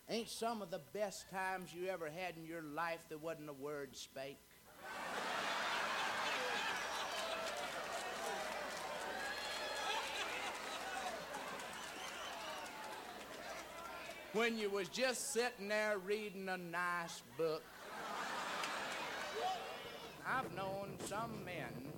Ain't some of the best times you ever had in your life there wasn't a word spake? When you was just sitting there reading a nice book. I've known some men